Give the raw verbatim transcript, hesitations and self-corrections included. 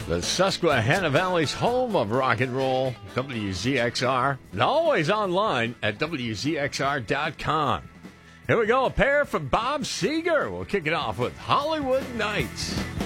The Susquehanna Valley's home of rock and roll, W Z X R, and always online at W Z X R dot com. Here we go, a pair from Bob Seger. We'll kick it off with Hollywood Nights.